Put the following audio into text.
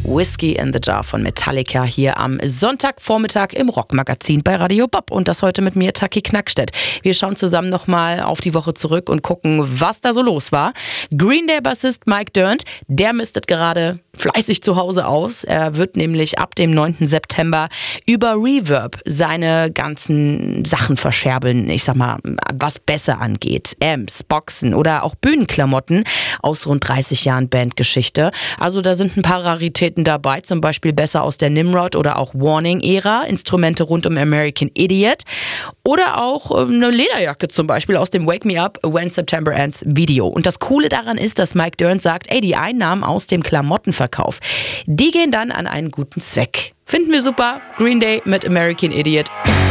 Whiskey in the Jar von Metallica hier am Sonntagvormittag im Rockmagazin bei Radio Bob. Und das heute mit mir, Taki Knackstedt. Wir schauen zusammen nochmal auf die Woche zurück und gucken, was da so los war. Green Day-Bassist Mike Dirnt, der mistet gerade fleißig zu Hause aus. Er wird nämlich ab dem 9. September über Reverb seine ganzen Sachen verscherbeln. Ich sag mal, was besser angeht. Amps, Boxen oder auch Bühnenklamotten aus rund 30 Jahren Bandgeschichte. Also da sind ein paar Raritäten dabei, zum Beispiel besser aus der Nimrod oder auch Warning-Ära, Instrumente rund um American Idiot oder auch eine Lederjacke zum Beispiel aus dem Wake Me Up When September Ends Video. Und das Coole daran ist, dass Mike Dirnt sagt, die Einnahmen aus dem Klamottenverkauf, die gehen dann an einen guten Zweck. Finden wir super. Green Day mit American Idiot.